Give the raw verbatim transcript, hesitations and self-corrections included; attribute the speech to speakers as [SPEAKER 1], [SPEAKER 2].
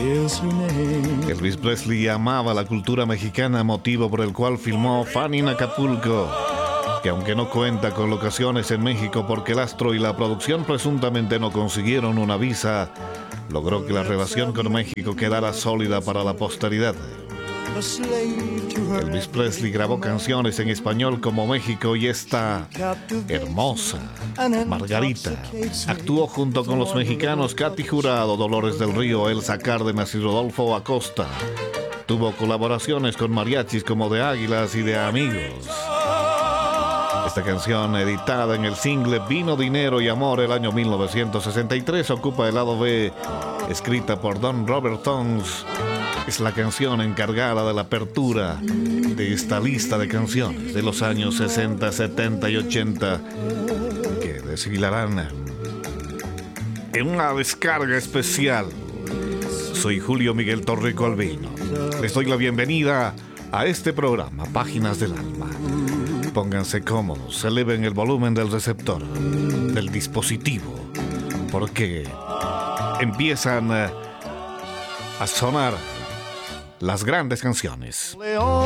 [SPEAKER 1] Elvis Presley amaba la cultura mexicana, motivo por el cual filmó Fanny en Acapulco, que aunque no cuenta con locaciones en México porque el astro y la producción presuntamente no consiguieron una visa, logró que la relación con México quedara sólida para la posteridad. Elvis Presley grabó canciones en español como México y esta hermosa, Margarita. Actuó junto con los mexicanos Katy Jurado, Dolores del Río, Elsa Cárdenas y Rodolfo Acosta. Tuvo colaboraciones con mariachis como de Águilas y de Amigos. Esta canción, editada en el single Vino, Dinero y Amor el año mil novecientos sesenta y tres, ocupa el lado B, escrita por Don Robert Tones. Es la canción encargada de la apertura de esta lista de canciones de los años sesenta, setenta y ochenta que desfilarán en una descarga especial. Soy Julio Miguel Torrico Albino. Les doy la bienvenida a este programa, Páginas del Alma. Pónganse cómodos, eleven el volumen del receptor, del dispositivo, porque empiezan a sonar las grandes canciones.